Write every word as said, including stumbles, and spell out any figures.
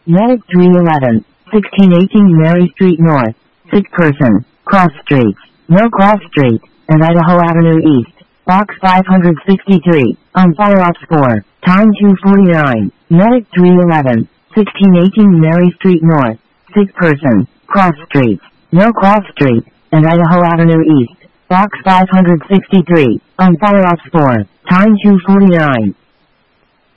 Medic three eleven, sixteen eighteen Mary Street North. Sick person. Cross streets. No Cross Street, and Idaho Avenue East. Box five hundred sixty-three. On Fire Ops four. Time two forty-nine. Medic three eleven, sixteen eighteen Mary Street North. Sick person. Cross streets. No Cross Street, and Idaho Avenue East. Box five hundred sixty-three. On Fire Ops four. Time two forty-nine.